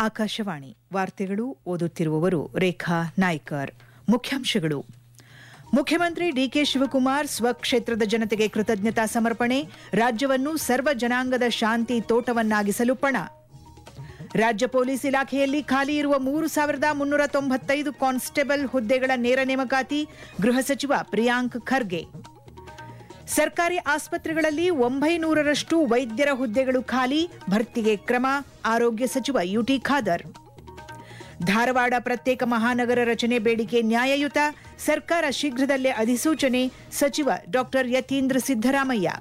ಆಕಾಶವಾಣಿ ವಾರ್ತೆಗಳು ಓದುತ್ತಿರುವವರು ರೇಖಾ ನಾಯ್ಕರ್. ಮುಖ್ಯಾಂಶಗಳು: ಮುಖ್ಯಮಂತ್ರಿ ಡಿಕೆ ಶಿವಕುಮಾರ್ ಸ್ವಕ್ಷೇತ್ರದ ಜನತೆಗೆ ಕೃತಜ್ಞತಾ ಸಮರ್ಪಣೆ, ರಾಜ್ಯವನ್ನು ಸರ್ವ ಜನಾಂಗದ ಶಾಂತಿ ತೋಟವನ್ನಾಗಿಸಲು ಪಣ. ರಾಜ್ಯ ಪೊಲೀಸ್ ಇಲಾಖೆಯಲ್ಲಿ ಖಾಲಿ ಇರುವ 3,395 ಕಾನ್ಸ್ಟೇಬಲ್ ಹುದ್ದೆಗಳ ನೇರ ನೇಮಕಾತಿ, ಗೃಹ ಸಚಿವ ಪ್ರಿಯಾಂಕ್ ಖರ್ಗೆ. ಸರ್ಕಾರಿ ಆಸ್ಪತ್ರೆಗಳಲ್ಲಿ 900ರಷ್ಟು ವೈದ್ಯರ ಹುದ್ದೆಗಳು ಖಾಲಿ, ಭರ್ತಿಗೆ ಕ್ರಮ, ಆರೋಗ್ಯ ಸಚಿವ ಯುಟಿ ಖಾದರ್. ಧಾರವಾಡ ಪ್ರತ್ಯೇಕ ಮಹಾನಗರ ರಚನೆ ಬೇಡಿಕೆ ನ್ಯಾಯಯುತ, ಸರ್ಕಾರ ಶೀಘ್ರದಲ್ಲೇ ಅಧಿಸೂಚನೆ, ಸಚಿವ ಡಾ ಯತೀಂದ್ರ ಸಿದ್ದರಾಮಯ್ಯ.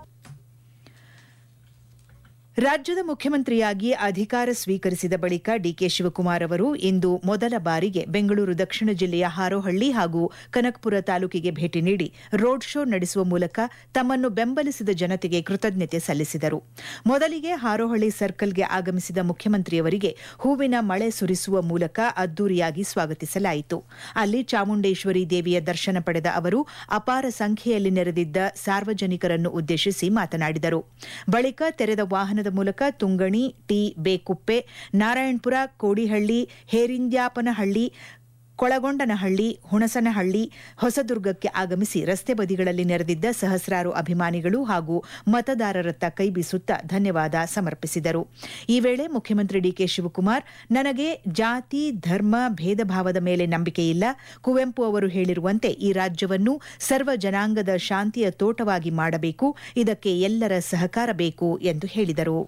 ರಾಜ್ಯದ ಮುಖ್ಯಮಂತ್ರಿಯಾಗಿ ಅಧಿಕಾರ ಸ್ವೀಕರಿಸಿದ ಬಳಿಕ ಡಿಕೆ ಶಿವಕುಮಾರ್ ಅವರು ಇಂದು ಮೊದಲ ಬಾರಿಗೆ ಬೆಂಗಳೂರು ದಕ್ಷಿಣ ಜಿಲ್ಲೆಯ ಹಾರೋಹಳ್ಳಿ ಹಾಗೂ ಕನಕಪುರ ತಾಲೂಕಿಗೆ ಭೇಟಿ ನೀಡಿ ರೋಡ್ ಶೋ ನಡೆಸುವ ಮೂಲಕ ತಮ್ಮನ್ನು ಬೆಂಬಲಿಸಿದ ಜನತೆಗೆ ಕೃತಜ್ಞತೆ ಸಲ್ಲಿಸಿದರು. ಮೊದಲಿಗೆ ಹಾರೋಹಳ್ಳಿ ಸರ್ಕಲ್ಗೆ ಆಗಮಿಸಿದ ಮುಖ್ಯಮಂತ್ರಿಯವರಿಗೆ ಹೂವಿನ ಮಳೆ ಸುರಿಸುವ ಮೂಲಕ ಅದ್ದೂರಿಯಾಗಿ ಸ್ವಾಗತಿಸಲಾಯಿತು. ಅಲ್ಲಿ ಚಾಮುಂಡೇಶ್ವರಿ ದೇವಿಯ ದರ್ಶನ ಪಡೆದ ಅವರು ಅಪಾರ ಸಂಖ್ಯೆಯಲ್ಲಿ ನೆರೆದಿದ್ದ ಸಾರ್ವಜನಿಕರನ್ನು ಉದ್ದೇಶಿಸಿ ಮಾತನಾಡಿದರು. ಬಳಿಕ ತೆರೆದ ವಾಹನದ ಮೂಲಕ ತುಂಗಣಿ, ಟಿ ಬೇಕುಪ್ಪೆ, ನಾರಾಯಣಪುರ, ಕೋಡಿಹಳ್ಳಿ, ಹೇರಿಂದ್ಯಾಪನಹಳ್ಳಿ, ಕೊಳಗೊಂಡನಹಳ್ಳಿ, ಹುಣಸನಹಳ್ಳಿ, ಹೊಸದುರ್ಗಕ್ಕೆ ಆಗಮಿಸಿ ರಸ್ತೆ ಬದಿಗಳಲ್ಲಿ ನೆರೆದಿದ್ದ ಸಹಸ್ರಾರು ಅಭಿಮಾನಿಗಳು ಹಾಗೂ ಮತದಾರರತ್ತ ಕೈಬೀಸುತ್ತಾ ಧನ್ಯವಾದ ಸಮರ್ಪಿಸಿದರು. ಈ ವೇಳೆ ಮುಖ್ಯಮಂತ್ರಿ ಡಿಕೆ ಶಿವಕುಮಾರ್, ನನಗೆ ಜಾತಿ, ಧರ್ಮ, ಭೇದ ಭಾವದ ಮೇಲೆ ನಂಬಿಕೆಯಿಲ್ಲ. ಕುವೆಂಪು ಅವರು ಹೇಳಿರುವಂತೆ ಈ ರಾಜ್ಯವನ್ನು ಸರ್ವ ಜನಾಂಗದ ಶಾಂತಿಯ ತೋಟವಾಗಿ ಮಾಡಬೇಕು, ಇದಕ್ಕೆ ಎಲ್ಲರ ಸಹಕಾರ ಬೇಕು ಎಂದು ಹೇಳಿದರು.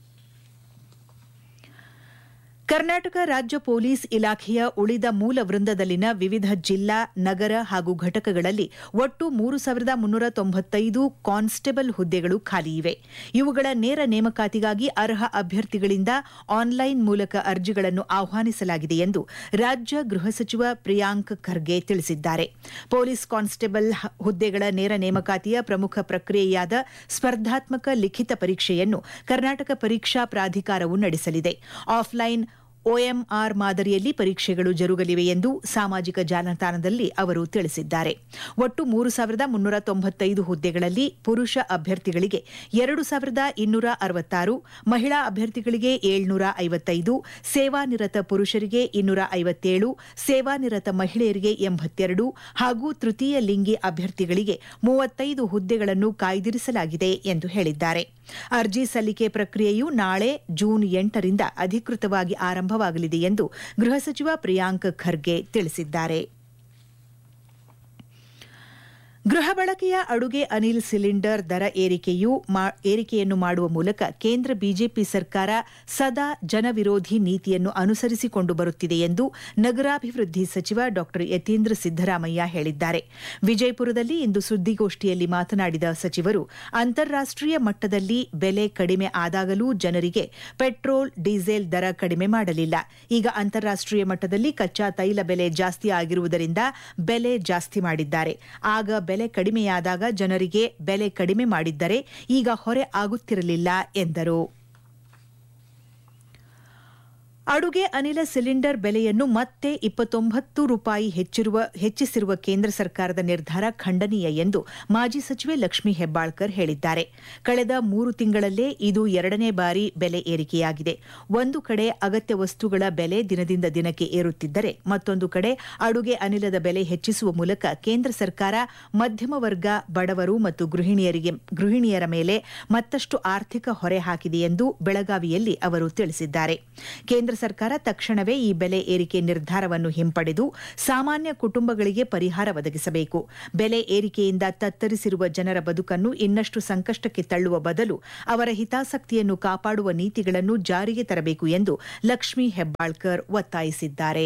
ಕರ್ನಾಟಕ ರಾಜ್ಯ ಪೊಲೀಸ್ ಇಲಾಖೆಯ ಉಳಿದ ಮೂಲ ವೃಂದದಲ್ಲಿನ ವಿವಿಧ ಜಿಲ್ಲಾ, ನಗರ ಹಾಗೂ ಘಟಕಗಳಲ್ಲಿ ಒಟ್ಟು 3,395 ಕಾನ್ಸ್ಟೇಬಲ್ ಹುದ್ದೆಗಳು ಖಾಲಿ ಇವೆ. ಇವುಗಳ ನೇರ ನೇಮಕಾತಿಗಾಗಿ ಅರ್ಹ ಅಭ್ಯರ್ಥಿಗಳಿಂದ ಆನ್ಲೈನ್ ಮೂಲಕ ಅರ್ಜಿಗಳನ್ನು ಆಹ್ವಾನಿಸಲಾಗಿದೆ ಎಂದು ರಾಜ್ಯ ಗೃಹ ಸಚಿವ ಪ್ರಿಯಾಂಕ್ ಖರ್ಗೆ ತಿಳಿಸಿದ್ದಾರೆ. ಪೊಲೀಸ್ ಕಾನ್ಸ್ಟೇಬಲ್ ಹುದ್ದೆಗಳ ನೇರ ನೇಮಕಾತಿಯ ಪ್ರಮುಖ ಪ್ರಕ್ರಿಯೆಯಾದ ಸ್ಪರ್ಧಾತ್ಮಕ ಲಿಖಿತ ಪರೀಕ್ಷೆಯನ್ನು ಕರ್ನಾಟಕ ಪರೀಕ್ಷಾ ಪ್ರಾಧಿಕಾರವು ನಡೆಸಲಿದೆ. ಆಫ್ಲೈನ್ OMR ಮಾದರಿಯಲ್ಲಿ ಪರೀಕ್ಷೆಗಳು ಜರುಗಲಿವೆ ಎಂದು ಸಾಮಾಜಿಕ ಜಾಲತಾಣದಲ್ಲಿ ಅವರು ತಿಳಿಸಿದ್ದಾರೆ. ಒಟ್ಟು 3,395 ಹುದ್ದೆಗಳಲ್ಲಿ ಪುರುಷ ಅಭ್ಯರ್ಥಿಗಳಿಗೆ 2,266, ಮಹಿಳಾ ಅಭ್ಯರ್ಥಿಗಳಿಗೆ 755, ಸೇವಾನಿರತ ಪುರುಷರಿಗೆ 257, ಸೇವಾನಿರತ ಮಹಿಳೆಯರಿಗೆ 82 ಹಾಗೂ ತೃತೀಯ ಲಿಂಗಿ ಅಭ್ಯರ್ಥಿಗಳಿಗೆ 35 ಹುದ್ದೆಗಳನ್ನು ಕಾಯ್ದಿರಿಸಲಾಗಿದೆ ಎಂದು ಹೇಳಿದ್ದಾರೆ. ಅರ್ಜಿ ಸಲ್ಲಿಕೆ ಪ್ರಕ್ರಿಯೆಯು ನಾಳೆ ಜೂನ್ 8ರಿಂದ ಅಧಿಕೃತವಾಗಿ ಆರಂಭವಾಗಲಿದೆ ಎಂದು ಗೃಹ ಸಚಿವ ಪ್ರಿಯಾಂಕ್ ಖರ್ಗೆ ತಿಳಿಸಿದ್ದಾರೆ. ಗೃಹ ಬಳಕೆಯ ಅಡುಗೆ ಅನಿಲ್ ಸಿಲಿಂಡರ್ ದರ ಏರಿಕೆಯನ್ನು ಮಾಡುವ ಮೂಲಕ ಕೇಂದ್ರ ಬಿಜೆಪಿ ಸರ್ಕಾರ ಸದಾ ಜನವಿರೋಧಿ ನೀತಿಯನ್ನು ಅನುಸರಿಸಿಕೊಂಡು ಬರುತ್ತಿದೆ ಎಂದು ನಗರಾಭಿವೃದ್ಧಿ ಸಚಿವ ಡಾ ಯತೀಂದ್ರ ಸಿದ್ದರಾಮಯ್ಯ ಹೇಳಿದ್ದಾರೆ. ವಿಜಯಪುರದಲ್ಲಿ ಇಂದು ಸುದ್ದಿಗೋಷ್ಠಿಯಲ್ಲಿ ಮಾತನಾಡಿದ ಸಚಿವರು, ಅಂತಾರಾಷ್ಟೀಯ ಮಟ್ಟದಲ್ಲಿ ಬೆಲೆ ಕಡಿಮೆ ಆದಾಗಲೂ ಜನರಿಗೆ ಪೆಟ್ರೋಲ್, ಡೀಸೆಲ್ ದರ ಕಡಿಮೆ ಮಾಡಲಿಲ್ಲ. ಈಗ ಅಂತಾರಾಷ್ಟೀಯ ಮಟ್ಟದಲ್ಲಿ ಕಚ್ಚಾ ತೈಲ ಬೆಲೆ ಜಾಸ್ತಿ ಆಗಿರುವುದರಿಂದ ಬೆಲೆ ಜಾಸ್ತಿ ಮಾಡಿದ್ದಾರೆ. ಆಗ ಬೆಲೆ ಕಡಿಮೆಯಾದಾಗ ಜನರಿಗೆ ಬೆಲೆ ಕಡಿಮೆ ಮಾಡಿದ್ದರೆ ಈಗ ಹೊರೆ ಆಗುತ್ತಿರಲಿಲ್ಲ ಎಂದರು. ಅಡುಗೆ ಅನಿಲ ಸಿಲಿಂಡರ್ ಬೆಲೆಯನ್ನು ಮತ್ತೆ ₹29 ಹೆಚ್ಚಿಸಿರುವ ಕೇಂದ್ರ ಸರ್ಕಾರದ ನಿರ್ಧಾರ ಖಂಡನೀಯ ಎಂದು ಮಾಜಿ ಸಚಿವೆ ಲಕ್ಷ್ಮೀ ಹೆಬ್ಬಾಳ್ಕರ್ ಹೇಳಿದ್ದಾರೆ. ಕಳೆದ 3 ತಿಂಗಳಲ್ಲೇ ಇದು 2ನೇ ಬಾರಿ ಬೆಲೆ ಏರಿಕೆಯಾಗಿದೆ. ಒಂದು ಕಡೆ ಅಗತ್ಯ ವಸ್ತುಗಳ ಬೆಲೆ ದಿನದಿಂದ ದಿನಕ್ಕೆ ಏರುತ್ತಿದ್ದರೆ, ಮತ್ತೊಂದು ಕಡೆ ಅಡುಗೆ ಅನಿಲದ ಬೆಲೆ ಹೆಚ್ಚಿಸುವ ಮೂಲಕ ಕೇಂದ್ರ ಸರ್ಕಾರ ಮಧ್ಯಮ ವರ್ಗ, ಬಡವರು ಮತ್ತು ಗೃಹಿಣಿಯರ ಮೇಲೆ ಮತ್ತಷ್ಟು ಆರ್ಥಿಕ ಹೊರೆ ಹಾಕಿದೆ ಎಂದು ಬೆಳಗಾವಿಯಲ್ಲಿ ಅವರು ತಿಳಿಸಿದ್ದಾರೆ. ಕೇಂದ್ರ ಸರ್ಕಾರ ತಕ್ಷಣವೇ ಈ ಬೆಲೆ ಏರಿಕೆ ನಿರ್ಧಾರವನ್ನು ಹಿಂಪಡೆದು ಸಾಮಾನ್ಯ ಕುಟುಂಬಗಳಿಗೆ ಪರಿಹಾರ ಒದಗಿಸಬೇಕು. ಬೆಲೆ ಏರಿಕೆಯಿಂದ ತತ್ತರಿಸಿರುವ ಜನರ ಬದುಕನ್ನು ಇನ್ನಷ್ಟು ಸಂಕಷ್ಟಕ್ಕೆ ತಳ್ಳುವ ಬದಲು ಅವರ ಹಿತಾಸಕ್ತಿಯನ್ನು ಕಾಪಾಡುವ ನೀತಿಗಳನ್ನು ಜಾರಿಗೆ ತರಬೇಕು ಎಂದು ಲಕ್ಷ್ಮೀ ಹೆಬ್ಬಾಳ್ಕರ್ ಒತ್ತಾಯಿಸಿದ್ದಾರೆ.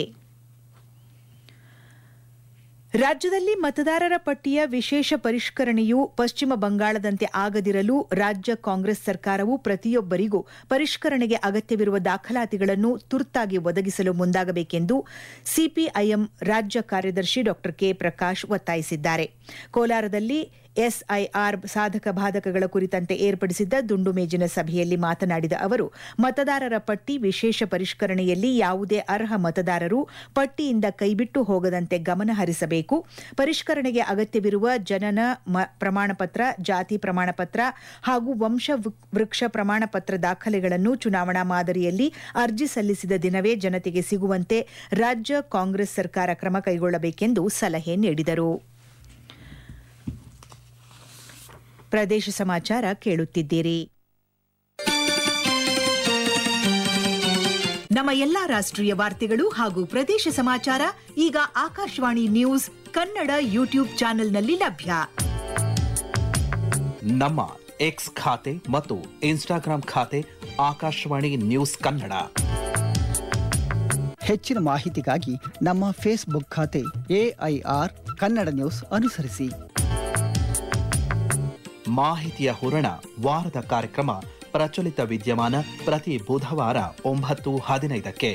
ರಾಜ್ಯದಲ್ಲಿ ಮತದಾರರ ಪಟ್ಟಿಯ ವಿಶೇಷ ಪರಿಷ್ಕರಣೆಯು ಪಶ್ಚಿಮ ಬಂಗಾಳದಂತೆ ಆಗದಿರಲು ರಾಜ್ಯ ಕಾಂಗ್ರೆಸ್ ಸರ್ಕಾರವು ಪ್ರತಿಯೊಬ್ಬರಿಗೂ ಪರಿಷ್ಕರಣೆಗೆ ಅಗತ್ಯವಿರುವ ದಾಖಲಾತಿಗಳನ್ನು ತುರ್ತಾಗಿ ಒದಗಿಸಲು ಮುಂದಾಗಬೇಕೆಂದು ಸಿಪಿಐಎಂ ರಾಜ್ಯ ಕಾರ್ಯದರ್ಶಿ ಡಾ ಕೆ ಪ್ರಕಾಶ್ ಒತ್ತಾಯಿಸಿದ್ದಾರೆ. ಕೋಲಾರದಲ್ಲಿ ಎಸ್ಐಆರ್ ಸಾಧಕ ಬಾಧಕಗಳ ಕುರಿತಂತೆ ಏರ್ಪಡಿಸಿದ್ದ ದುಂಡು ಮೇಜಿನ ಸಭೆಯಲ್ಲಿ ಮಾತನಾಡಿದ ಅವರು, ಮತದಾರರ ಪಟ್ಟಿ ವಿಶೇಷ ಪರಿಷ್ಕರಣೆಯಲ್ಲಿ ಯಾವುದೇ ಅರ್ಹ ಮತದಾರರು ಪಟ್ಟಿಯಿಂದ ಕೈಬಿಟ್ಟು ಹೋಗದಂತೆ ಗಮನ ಹರಿಸಬೇಕು. ಪರಿಷ್ಕರಣೆಗೆ ಅಗತ್ಯವಿರುವ ಜನನ ಪ್ರಮಾಣಪತ್ರ, ಜಾತಿ ಪ್ರಮಾಣಪತ್ರ ಹಾಗೂ ವಂಶ ವೃಕ್ಷ ಪ್ರಮಾಣಪತ್ರ ದಾಖಲೆಗಳನ್ನು ಚುನಾವಣಾ ಮಾದರಿಯಲ್ಲಿ ಅರ್ಜಿ ಸಲ್ಲಿಸಿದ ದಿನವೇ ಜನತೆಗೆ ಸಿಗುವಂತೆ ರಾಜ್ಯ ಕಾಂಗ್ರೆಸ್ ಸರ್ಕಾರ ಕ್ರಮ ಕೈಗೊಳ್ಳಬೇಕೆಂದು ಸಲಹೆ ನೀಡಿದರು. ಪ್ರದೇಶ ಸಮಾಚಾರ ಕೇಳುತ್ತಿದ್ದೀರಿ. ನಮ್ಮ ಎಲ್ಲಾ ರಾಷ್ಟ್ರೀಯ ವಾರ್ತೆಗಳು ಹಾಗೂ ಪ್ರದೇಶ ಸಮಾಚಾರ ಈಗ ಆಕಾಶವಾಣಿ ನ್ಯೂಸ್ ಕನ್ನಡ ಯೂಟ್ಯೂಬ್ ಚಾನೆಲ್ನಲ್ಲಿ ಲಭ್ಯ. ನಮ್ಮ ಎಕ್ಸ್ ಖಾತೆ ಮತ್ತು ಇನ್ಸ್ಟಾಗ್ರಾಂ ಖಾತೆ ಆಕಾಶವಾಣಿ ನ್ಯೂಸ್ ಕನ್ನಡ. ಹೆಚ್ಚಿನ ಮಾಹಿತಿಗಾಗಿ ನಮ್ಮ ಫೇಸ್ಬುಕ್ ಖಾತೆ AIR ಕನ್ನಡ ನ್ಯೂಸ್ ಅನುಸರಿಸಿ. ಮಾಹಿತಿಯ ಹೂರಣ ವಾರದ ಕಾರ್ಯಕ್ರಮ ಪ್ರಚಲಿತ ವಿದ್ಯಮಾನ ಪ್ರತಿ ಬುಧವಾರ 9:15ಕ್ಕೆ.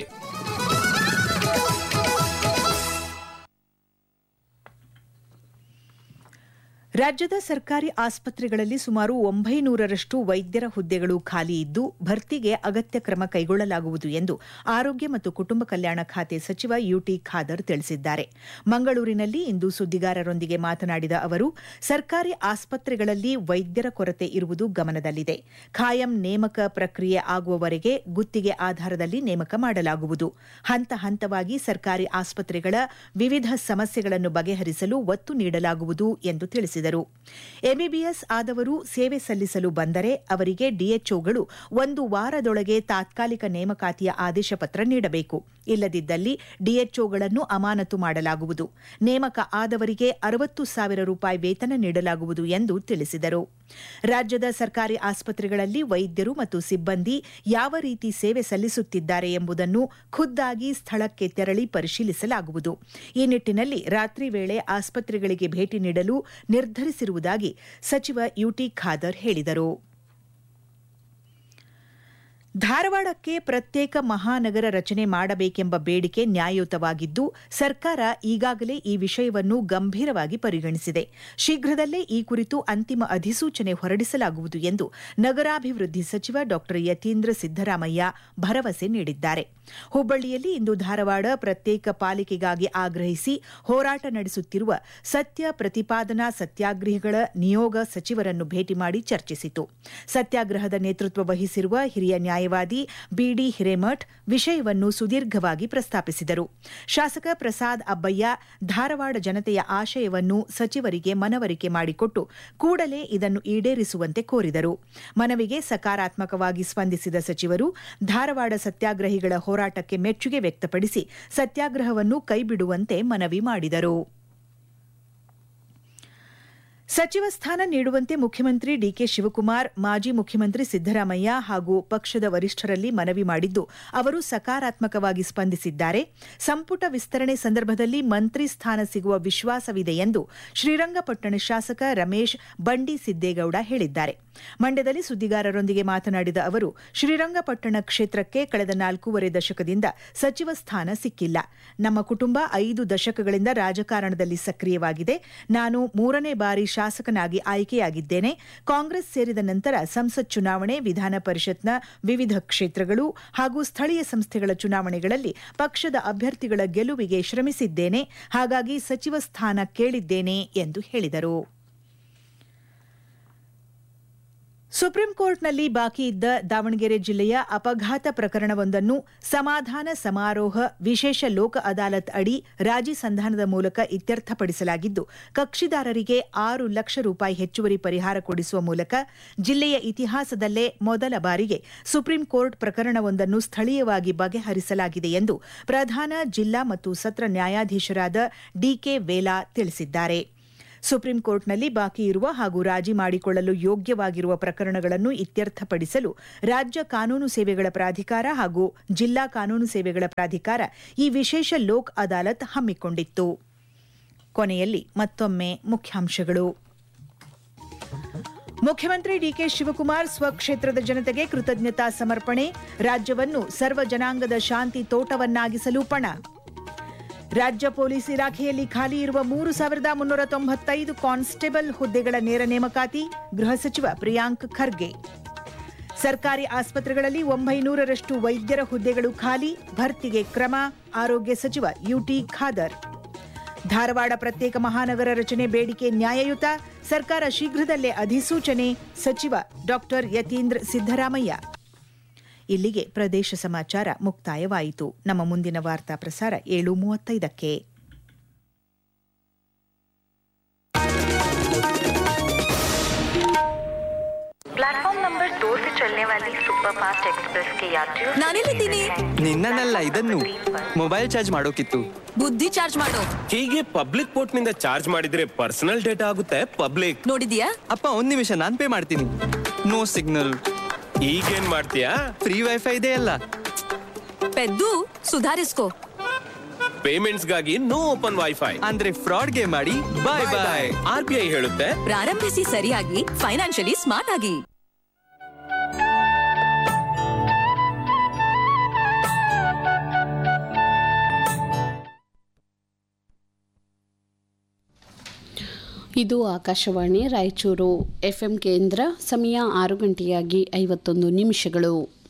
ರಾಜ್ಯದ ಸರ್ಕಾರಿ ಆಸ್ಪತ್ರೆಗಳಲ್ಲಿ ಸುಮಾರು 900ರಷ್ಟು ವೈದ್ಯರ ಹುದ್ದೆಗಳು ಖಾಲಿ ಇದ್ದು, ಭರ್ತಿಗೆ ಅಗತ್ಯ ಕ್ರಮ ಕೈಗೊಳ್ಳಲಾಗುವುದು ಎಂದು ಆರೋಗ್ಯ ಮತ್ತು ಕುಟುಂಬ ಕಲ್ಯಾಣ ಖಾತೆ ಸಚಿವ ಯುಟಿ ಖಾದರ್ ತಿಳಿಸಿದ್ದಾರೆ. ಮಂಗಳೂರಿನಲ್ಲಿ ಇಂದು ಸುದ್ದಿಗಾರರೊಂದಿಗೆ ಮಾತನಾಡಿದ ಅವರು, ಸರ್ಕಾರಿ ಆಸ್ಪತ್ರೆಗಳಲ್ಲಿ ವೈದ್ಯರ ಕೊರತೆ ಇರುವುದು ಗಮನದಲ್ಲಿದೆ. ಖಾಯಂ ನೇಮಕ ಪ್ರಕ್ರಿಯೆ ಆಗುವವರೆಗೆ ಗುತ್ತಿಗೆ ಆಧಾರದಲ್ಲಿ ನೇಮಕ ಮಾಡಲಾಗುವುದು. ಹಂತ ಹಂತವಾಗಿ ಸರ್ಕಾರಿ ಆಸ್ಪತ್ರೆಗಳ ವಿವಿಧ ಸಮಸ್ಯೆಗಳನ್ನು ಬಗೆಹರಿಸಲು ಒತ್ತು ನೀಡಲಾಗುವುದು ಎಂದು ತಿಳಿಸಿದರು. ಎಂಬಿಬಿಎಸ್ ಆದವರು ಸೇವೆ ಸಲ್ಲಿಸಲು ಬಂದರೆ ಅವರಿಗೆ ಡಿಎಚ್ಒಗಳು 1 ವಾರದೊಳಗೆ ತಾತ್ಕಾಲಿಕ ನೇಮಕಾತಿಯ ಆದೇಶ ಪತ್ರ ನೀಡಬೇಕು. ಇಲ್ಲದಿದ್ದಲ್ಲಿ ಡಿಎಚ್ಒಗಳನ್ನು ಅಮಾನತು ಮಾಡಲಾಗುವುದು. ನೇಮಕ ಆದವರಿಗೆ 60,000 ರೂಪಾಯಿ ವೇತನ ನೀಡಲಾಗುವುದು ಎಂದು ತಿಳಿಸಿದರು. ರಾಜ್ಯದ ಸರ್ಕಾರಿ ಆಸ್ಪತ್ರೆಗಳಲ್ಲಿ ವೈದ್ಯರು ಮತ್ತು ಸಿಬ್ಬಂದಿ ಯಾವ ರೀತಿ ಸೇವೆ ಸಲ್ಲಿಸುತ್ತಿದ್ದಾರೆ ಎಂಬುದನ್ನು ಖುದ್ದಾಗಿ ಸ್ಥಳಕ್ಕೆ ತೆರಳಿ ಪರಿಶೀಲಿಸಲಾಗುವುದು. ಈ ನಿಟ್ಟಿನಲ್ಲಿ ರಾತ್ರಿ ವೇಳೆ ಆಸ್ಪತ್ರೆಗಳಿಗೆ ಭೇಟಿ ನೀಡಲು ನಿರ್ಧರಿಸಿರುವುದಾಗಿ ಸಚಿವ ಯುಟಿ ಖಾದರ್ ಹೇಳಿದರು. ಧಾರವಾಡಕ್ಕೆ ಪ್ರತ್ಯೇಕ ಮಹಾನಗರ ರಚನೆ ಮಾಡಬೇಕೆಂಬ ಬೇಡಿಕೆ ನ್ಯಾಯಯುತವಾಗಿದ್ದು, ಸರ್ಕಾರ ಈಗಾಗಲೇ ಈ ವಿಷಯವನ್ನು ಗಂಭೀರವಾಗಿ ಪರಿಗಣಿಸಿದೆ. ಶೀಘ್ರದಲ್ಲೇ ಈ ಕುರಿತು ಅಂತಿಮ ಅಧಿಸೂಚನೆ ಹೊರಡಿಸಲಾಗುವುದು ಎಂದು ನಗರಾಭಿವೃದ್ಧಿ ಸಚಿವ ಡಾ ಯತೀಂದ್ರ ಸಿದ್ದರಾಮಯ್ಯ ಭರವಸೆ ನೀಡಿದ್ದಾರೆ. ಹುಬ್ಬಳ್ಳಿಯಲ್ಲಿ ಇಂದು ಧಾರವಾಡ ಪ್ರತ್ಯೇಕ ಪಾಲಿಕೆಗಾಗಿ ಆಗ್ರಹಿಸಿ ಹೋರಾಟ ನಡೆಸುತ್ತಿರುವ ಸತ್ಯ ಪ್ರತಿಪಾದನಾ ಸತ್ಯಾಗ್ರಹಿಗಳ ನಿಯೋಗ ಸಚಿವರನ್ನು ಭೇಟಿ ಮಾಡಿ ಚರ್ಚಿಸಿತು. ಸತ್ಯಾಗ್ರಹದ ನೇತೃತ್ವ ವಹಿಸಿರುವ ಹಿರಿಯ ನ್ಯಾಯವಾದಿ ಬಿಡಿ ಹಿರೇಮಠ್ ವಿಷಯವನ್ನು ಸುದೀರ್ಘವಾಗಿ ಪ್ರಸ್ತಾಪಿಸಿದರು. ಶಾಸಕ ಪ್ರಸಾದ್ ಅಬ್ಬಯ್ಯ ಧಾರವಾಡ ಜನತೆಯ ಆಶಯವನ್ನು ಸಚಿವರಿಗೆ ಮನವರಿಕೆ ಮಾಡಿಕೊಟ್ಟು ಕೂಡಲೇ ಇದನ್ನು ಈಡೇರಿಸುವಂತೆ ಕೋರಿದರು. ಮನವಿಗೆ ಸಕಾರಾತ್ಮಕವಾಗಿ ಸ್ಪಂದಿಸಿದ ಸಚಿವರು ಧಾರವಾಡ ಸತ್ಯಾಗ್ರಹಿಗಳ ಹೋರಾಟಕ್ಕೆ ಮೆಚ್ಚುಗೆ ವ್ಯಕ್ತಪಡಿಸಿ ಸತ್ಯಾಗ್ರಹವನ್ನು ಕೈಬಿಡುವಂತೆ ಮನವಿ ಮಾಡಿದರು. ಸಚಿವ ಸ್ಥಾನ ನೀಡುವಂತೆ ಮುಖ್ಯಮಂತ್ರಿ ಡಿಕೆ ಶಿವಕುಮಾರ್, ಮಾಜಿ ಮುಖ್ಯಮಂತ್ರಿ ಸಿದ್ದರಾಮಯ್ಯ ಹಾಗೂ ಪಕ್ಷದ ವರಿಷ್ಠರಲ್ಲಿ ಮನವಿ ಮಾಡಿದ್ದು, ಅವರು ಸಕಾರಾತ್ಮಕವಾಗಿ ಸ್ಪಂದಿಸಿದ್ದಾರೆ. ಸಂಪುಟ ವಿಸ್ತರಣೆ ಸಂದರ್ಭದಲ್ಲಿ ಮಂತ್ರಿ ಸ್ಥಾನ ಸಿಗುವ ವಿಶ್ವಾಸವಿದೆ ಎಂದು ಶ್ರೀರಂಗಪಟ್ಟಣ ಶಾಸಕ ರಮೇಶ್ ಬಂಡಿ ಸಿದ್ದೇಗೌಡ ಹೇಳಿದ್ದಾರೆ. ಮಂಡ್ಯದಲ್ಲಿ ಸುದ್ದಿಗಾರರೊಂದಿಗೆ ಮಾತನಾಡಿದ ಅವರು, ಶ್ರೀರಂಗಪಟ್ಟಣ ಕ್ಷೇತ್ರಕ್ಕೆ ಕಳೆದ 4.5 ದಶಕದಿಂದ ಸಚಿವ ಸ್ಥಾನ ಸಿಕ್ಕಿಲ್ಲ. ನಮ್ಮ ಕುಟುಂಬ 5 ದಶಕಗಳಿಂದ ರಾಜಕಾರಣದಲ್ಲಿ ಸಕ್ರಿಯವಾಗಿದೆ. ನಾನು 3ನೇ ಬಾರಿ ಶಾಸಕನಾಗಿ ಆಯ್ಕೆಯಾಗಿದ್ದೇನೆ. ಕಾಂಗ್ರೆಸ್ ಸೇರಿದ ನಂತರ ಸಂಸತ್ ಚುನಾವಣೆ, ವಿಧಾನ ಪರಿಷತ್ನ ವಿವಿಧ ಕ್ಷೇತ್ರಗಳು ಹಾಗೂ ಸ್ಥಳೀಯ ಸಂಸ್ಥೆಗಳ ಚುನಾವಣೆಗಳಲ್ಲಿ ಪಕ್ಷದ ಅಭ್ಯರ್ಥಿಗಳ ಗೆಲುವಿಗೆ ಶ್ರಮಿಸಿದ್ದೇನೆ. ಹಾಗಾಗಿ ಸಚಿವ ಸ್ಥಾನ ಕೇಳಿದ್ದೇನೆ ಎಂದು ಹೇಳಿದರು. ಸುಪ್ರೀಂ ಕೋರ್ಟ್ನಲ್ಲಿ ಬಾಕಿ ಇದ್ದ ದಾವಣಗೆರೆ ಜಿಲ್ಲೆಯ ಅಪಘಾತ ಪ್ರಕರಣವೊಂದನ್ನು ಸಮಾಧಾನ ಸಮಾರೋಹ ವಿಶೇಷ ಲೋಕ ಅದಾಲತ್ ಅಡಿ ರಾಜಿ ಸಂಧಾನದ ಮೂಲಕ ಇತ್ಯರ್ಥಪಡಿಸಲಾಗಿದ್ದು, ಕಕ್ಷಿದಾರರಿಗೆ 6 ಲಕ್ಷ ರೂಪಾಯಿ ಹೆಚ್ಚುವರಿ ಪರಿಹಾರ ಕೊಡಿಸುವ ಮೂಲಕ ಜಿಲ್ಲೆಯ ಇತಿಹಾಸದಲ್ಲೇ ಮೊದಲ ಬಾರಿಗೆ ಸುಪ್ರೀಂ ಕೋರ್ಟ್ ಪ್ರಕರಣವೊಂದನ್ನು ಸ್ಥಳೀಯವಾಗಿ ಬಗೆಹರಿಸಲಾಗಿದೆ ಎಂದು ಪ್ರಧಾನ ಜಿಲ್ಲಾ ಮತ್ತು ಸತ್ರ ನ್ಯಾಯಾಧೀಶರಾದ ಡಿಕೆ ವೇಲಾ ತಿಳಿಸಿದ್ದಾರೆ. ಸುಪ್ರೀಂ ಕೋರ್ಟ್ನಲ್ಲಿ ಬಾಕಿ ಇರುವ ಹಾಗೂ ರಾಜಿ ಮಾಡಿಕೊಳ್ಳಲು ಯೋಗ್ಯವಾಗಿರುವ ಪ್ರಕರಣಗಳನ್ನು ಇತ್ಯರ್ಥಪಡಿಸಲು ರಾಜ್ಯ ಕಾನೂನು ಸೇವೆಗಳ ಪ್ರಾಧಿಕಾರ ಹಾಗೂ ಜಿಲ್ಲಾ ಕಾನೂನು ಸೇವೆಗಳ ಪ್ರಾಧಿಕಾರ ಈ ವಿಶೇಷ ಲೋಕ್ ಅದಾಲತ್ ಹಮ್ಮಿಕೊಂಡಿತ್ತು. ಕೊನೆಯಲ್ಲಿ ಮತ್ತೊಮ್ಮೆ ಮುಖ್ಯಾಂಶಗಳು. ಮುಖ್ಯಮಂತ್ರಿ ಡಿಕೆ ಶಿವಕುಮಾರ್ ಸ್ವಕ್ಷೇತ್ರದ ಜನತೆಗೆ ಕೃತಜ್ಞತಾ ಸಮರ್ಪಣೆ. ರಾಜ್ಯವನ್ನು ಸರ್ವ ಜನಾಂಗದ ಶಾಂತಿ ತೋಟವನ್ನಾಗಿಸಲು ಪಣ. ರಾಜ್ಯ ಪೊಲೀಸ್ ಇಲಾಖೆಯಲ್ಲಿ ಖಾಲಿ ಇರುವ 3,395 ಕಾನ್ಸ್ಟೇಬಲ್ ಹುದ್ದೆಗಳ ನೇರ ನೇಮಕಾತಿ ಗೃಹ ಸಚಿವ ಪ್ರಿಯಾಂಕ್ ಖರ್ಗೆ. ಸರ್ಕಾರಿ ಆಸ್ಪತ್ರೆಗಳಲ್ಲಿ 900ರಷ್ಟು ವೈದ್ಯರ ಹುದ್ದೆಗಳು ಖಾಲಿ, ಭರ್ತಿಗೆ ಕ್ರಮ ಆರೋಗ್ಯ ಸಚಿವ ಯುಟಿ ಖಾದರ್. ಧಾರವಾಡ ಪ್ರತ್ಯೇಕ ಮಹಾನಗರ ರಚನೆ ಬೇಡಿಕೆ ನ್ಯಾಯಯುತ, ಸರ್ಕಾರ ಶೀಘ್ರದಲ್ಲೇ ಅಧಿಸೂಚನೆ ಸಚಿವ ಡಾ ಯತೀಂದ್ರ ಸಿದ್ದರಾಮಯ್ಯ. ಇಲ್ಲಿಗೆ ಪ್ರದೇಶ ಸಮಾಚಾರ ಮುಕ್ತಾಯವಾಯಿತು. ನಮ್ಮ ಮುಂದಿನ ವಾರ್ತಾ ಪ್ರಸಾರ 7:35ಕ್ಕೆ. प्लेटफॉर्म नंबर 2 से चलने वाली सुपरफास्ट एक्सप्रेस के यात्रियों ನಾನೆಲ್ಲಿದ್ದೀನಿ? ನಿನ್ನನ್ನಲ್ಲ, ಇದನ್ನು ಮೊಬೈಲ್ ಚಾರ್ಜ್ ಮಾಡೋಕಿತ್ತು. ಬುದ್ಧಿ ಚಾರ್ಜ್ ಮಾಡು. ಹೀಗೆ ಪಬ್ಲಿಕ್ ಪೋರ್ಟ್ ನಿಂದ ಚಾರ್ಜ್ ಮಾಡಿದ್ರೆ ಪರ್ಸನಲ್ ಡೇಟಾ ಆಗುತ್ತೆ ಪಬ್ಲಿಕ್. ನೋಡಿದ್ಯಾ? ಅಪ್ಪ, ಒಂದ್ ನಿಮಿಷ, ನಾನ್ ಪೇ ಮಾಡ್ತೀನಿ. No signal. ಈಗೇನ್ ಮಾಡ್ತೀಯಾ? ಫ್ರೀ ವೈಫೈ ಇದೆ ಅಲ್ಲ. ಪೆದ್ದು ಸುಧಾರಿಸ್ಕೋ. ಪೇಮೆಂಟ್ಸ್ ಗಾಗಿ ನೋ ಓಪನ್ ವೈಫೈ ಅಂದ್ರೆ ಫ್ರಾಡ್ಗೆ ಮಾಡಿ ಬಾಯ್ ಬಾಯ್. RBI ಹೇಳುತ್ತೆ, ಪ್ರಾರಂಭಿಸಿ ಸರಿಯಾಗಿ, ಫೈನಾನ್ಷಿಯಲಿ ಸ್ಮಾರ್ಟ್ ಆಗಿ. ಇದು ಆಕಾಶವಾಣಿ ರಾಯಚೂರು FM ಕೇಂದ್ರ. ಸಮಯ 6 ಗಂಟೆಯಾಗಿ 51 ನಿಮಿಷಗಳು.